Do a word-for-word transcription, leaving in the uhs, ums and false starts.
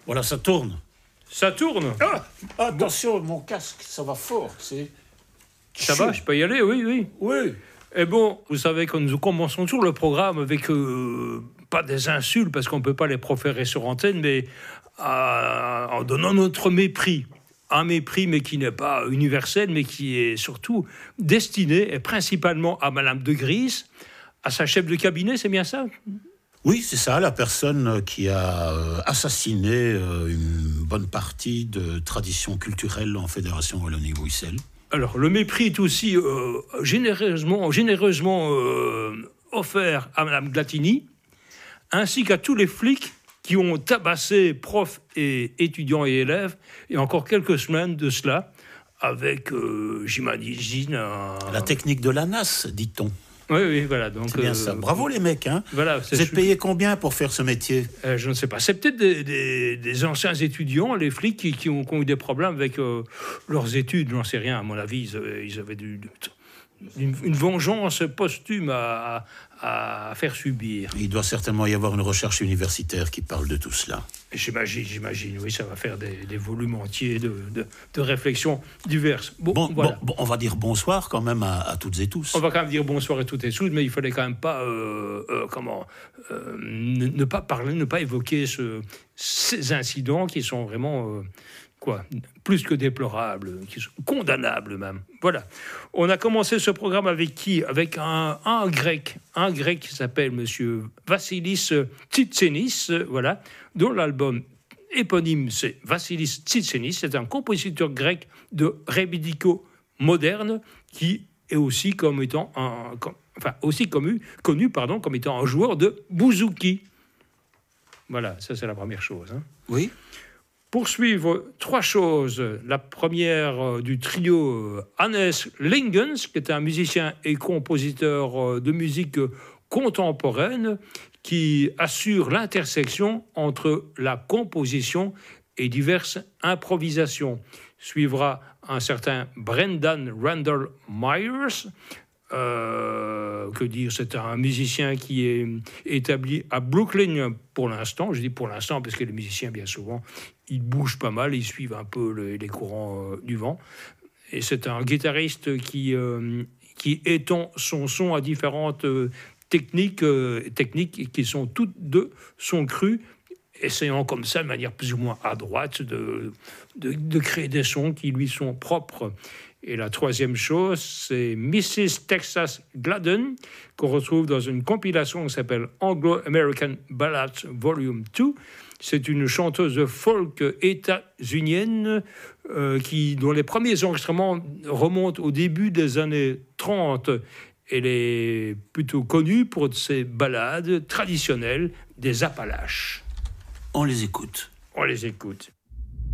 Voilà, ça tourne. Ça tourne. Ah, attention, mon casque, ça va fort. C'est... Ça va, je peux y aller, oui, oui. Oui. Et bon, vous savez que nous commençons toujours le programme avec, euh, pas des insultes, parce qu'on ne peut pas les proférer sur antenne, mais euh, en donnant notre mépris. Un mépris, mais qui n'est pas universel, mais qui est surtout destiné, et principalement à Madame de Gries, à sa chef de cabinet, c'est bien ça ? Oui, c'est ça, la personne qui a euh, assassiné euh, une bonne partie de traditions culturelles en Fédération Wallonie-Bruxelles. Alors, le mépris est aussi euh, généreusement, généreusement euh, offert à Mme Glatini, ainsi qu'à tous les flics qui ont tabassé profs et étudiants et élèves, et encore quelques semaines de cela, avec, euh, j'imagine... Un... La technique de l'A N A S, dit-on. Oui, oui, voilà. Donc, c'est bien euh, ça. Bravo les mecs, hein. Voilà, vous êtes payés combien pour faire ce métier ? euh, Je ne sais pas. C'est peut-être des, des, des anciens étudiants, les flics, qui, qui, ont, qui ont eu des problèmes avec euh, leurs études. Je n'en sais rien. À mon avis, ils avaient, ils avaient du, une, une vengeance posthume à, à, à faire subir. Il doit certainement y avoir une recherche universitaire qui parle de tout cela. J'imagine, j'imagine. Oui, ça va faire des, des volumes entiers de, de, de réflexions diverses. Bon, bon, voilà. bon, bon, on va dire bonsoir quand même à, à toutes et tous. On va quand même dire bonsoir à toutes et tous, mais il fallait quand même pas, euh, euh, comment, euh, ne, ne pas parler, ne pas évoquer ce, ces incidents qui sont vraiment, euh, quoi, plus que déplorables, qui sont condamnables même. Voilà. On a commencé ce programme avec qui ? Avec un, un grec, un grec qui s'appelle Monsieur Vassilis Tsitsenis, voilà, dont l'album éponyme c'est Vassilis Tsitsenis. C'est un compositeur grec de rebetiko moderne qui est aussi comme étant un, comme, enfin aussi connu, connu pardon, comme étant un joueur de bouzouki. Voilà, ça c'est la première chose. Hein. Oui. Poursuivre trois choses. La première euh, du trio euh, Hannes Lingens, qui est un musicien et compositeur euh, de musique euh, contemporaine, qui assure l'intersection entre la composition et diverses improvisations. Suivra un certain Brendan Randall Myers. Euh, que dire, c'est un musicien qui est établi à Brooklyn pour l'instant. Je dis pour l'instant parce que les musiciens, bien souvent, ils bougent pas mal, ils suivent un peu le, les courants euh, du vent. Et c'est un guitariste qui, euh, qui étend son son à différentes euh, techniques, euh, techniques qui sont toutes deux son cru, essayant comme ça, de manière plus ou moins à droite, de, de, de créer des sons qui lui sont propres. Et la troisième chose, c'est missus Texas Gladden, qu'on retrouve dans une compilation qui s'appelle Anglo-American Ballads Volume deux. C'est une chanteuse folk états-unienne euh, qui, dont les premiers enregistrements remontent au début des années trente. Elle est plutôt connue pour ses ballades traditionnelles des Appalaches. On les écoute. On les écoute.